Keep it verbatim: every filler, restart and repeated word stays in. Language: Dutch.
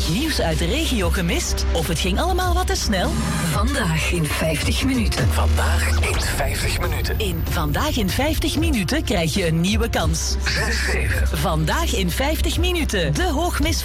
Nieuws uit de regio gemist? Of het ging allemaal wat te snel? Vandaag in vijftig minuten. Vandaag in vijftig minuten. In Vandaag in vijftig minuten krijg je een nieuwe kans. zes zeven. Vandaag in vijftig minuten. De hoogmis van